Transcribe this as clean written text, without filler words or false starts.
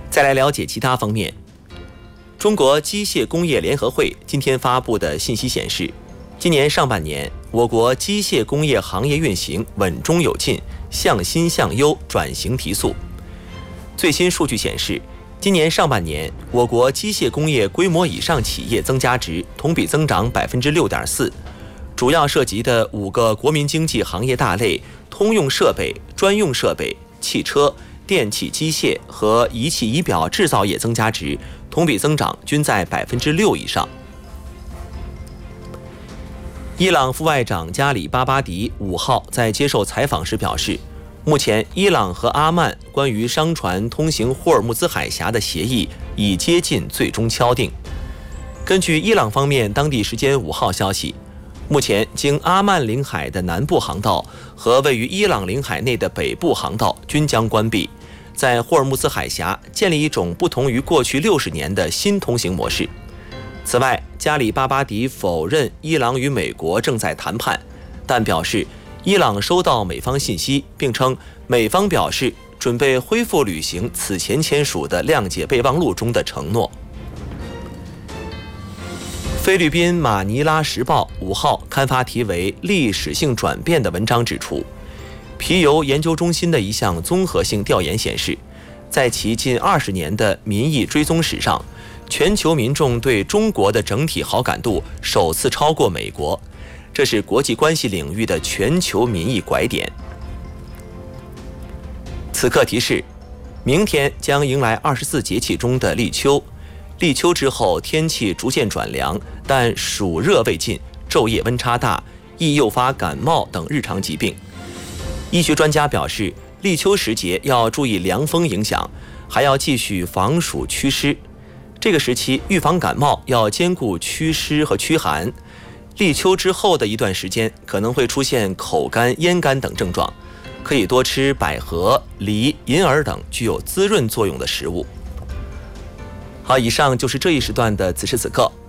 再来了解其他方面。中国机械工业联合会今天发布的信息显示，今年上半年我国机械工业行业运行稳中有进，向新向优，转型提速。最新数据显示，今年上半年我国机械工业规模以上企业增加值同比增长 6.4%， 主要涉及的5个国民经济行业大类通用设备、专用设备、汽车、电气机械和仪器仪表制造业增加值同比增长均在 6% 以上。伊朗副外长加里巴巴迪5号在接受采访时表示，目前伊朗和阿曼关于商船通行霍尔木兹海峡的协议已接近最终敲定。根据伊朗方面当地时间5号消息，目前经阿曼领海的南部航道和位于伊朗领海内的北部航道均将关闭，在霍尔木兹海峡建立一种不同于过去60年的新通行模式。此外，加里巴巴迪否认伊朗与美国正在谈判，但表示伊朗收到美方信息，并称美方表示准备恢复履行此前签署的谅解备忘录中的承诺。菲律宾马尼拉时报5号刊发题为“历史性转变”的文章指出，皮尤研究中心的一项综合性调研显示，在其近20年的民意追踪史上，全球民众对中国的整体好感度首次超过美国，这是国际关系领域的全球民意拐点。此刻提示，明天将迎来24节气中的立秋，立秋之后天气逐渐转凉，但暑热未尽，昼夜温差大，易诱发感冒等日常疾病。医学专家表示，立秋时节要注意凉风影响，还要继续防暑祛湿。这个时期预防感冒要兼顾祛湿和驱寒。立秋之后的一段时间可能会出现口干、咽干等症状，可以多吃百合、梨、银耳等具有滋润作用的食物。好，以上就是这一时段的此时此刻。